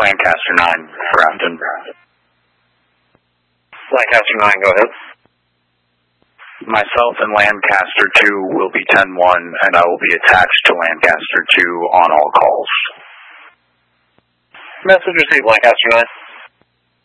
Lancaster 9, Grafton. Lancaster 9, go ahead. Myself and Lancaster 2 will be 10-1, and I will be attached to Lancaster 2 on all calls. Message received, Lancaster 9.